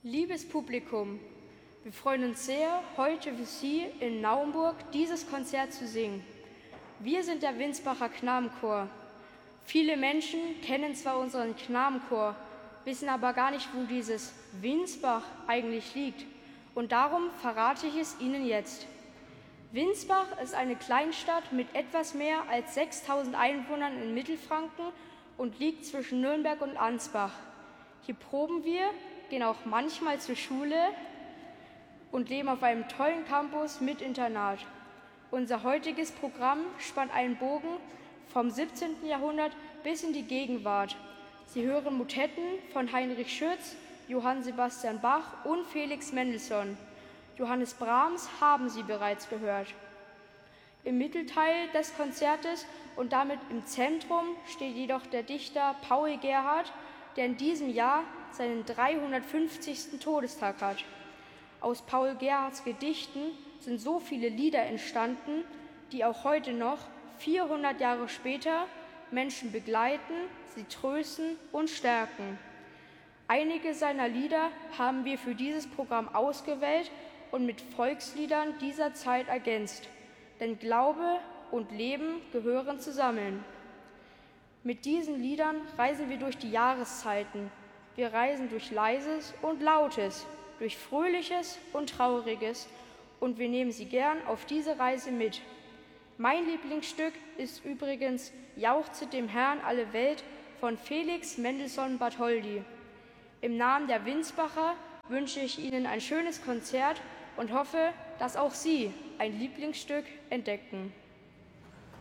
Liebes Publikum, wir freuen uns sehr, heute für Sie in Naumburg dieses Konzert zu singen. Wir sind der Winsbacher Knabenchor. Viele Menschen kennen zwar unseren Knabenchor, wissen aber gar nicht, wo dieses Winsbach eigentlich liegt. Und darum verrate ich es Ihnen jetzt. Winsbach ist eine Kleinstadt mit etwas mehr als 6.000 Einwohnern in Mittelfranken und liegt zwischen Nürnberg und Ansbach. Hier proben wir, gehen auch manchmal zur Schule und leben auf einem tollen Campus mit Internat. Unser heutiges Programm spannt einen Bogen vom 17. Jahrhundert bis in die Gegenwart. Sie hören Motetten von Heinrich Schütz, Johann Sebastian Bach und Felix Mendelssohn. Johannes Brahms haben Sie bereits gehört. Im Mittelteil des Konzertes und damit im Zentrum steht jedoch der Dichter Paul Gerhardt, der in diesem Jahr seinen 350. Todestag hat. Aus Paul Gerhardts Gedichten sind so viele Lieder entstanden, die auch heute noch, 400 Jahre später, Menschen begleiten, sie trösten und stärken. Einige seiner Lieder haben wir für dieses Programm ausgewählt und mit Volksliedern dieser Zeit ergänzt. Denn Glaube und Leben gehören zusammen. Mit diesen Liedern reisen wir durch die Jahreszeiten. Wir reisen durch Leises und Lautes, durch Fröhliches und Trauriges und wir nehmen Sie gern auf diese Reise mit. Mein Lieblingsstück ist übrigens Jauchzet dem Herrn alle Welt von Felix Mendelssohn Bartholdy. Im Namen der Winsbacher wünsche ich Ihnen ein schönes Konzert und hoffe, dass auch Sie ein Lieblingsstück entdecken.